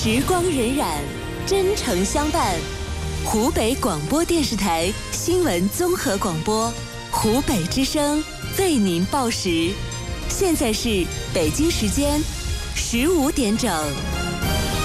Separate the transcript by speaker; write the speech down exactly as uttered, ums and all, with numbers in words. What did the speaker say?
Speaker 1: 时光荏苒，真诚相伴。湖北广播电视台新闻综合广播，湖北之声为您报时。现在是北京时间十五点整。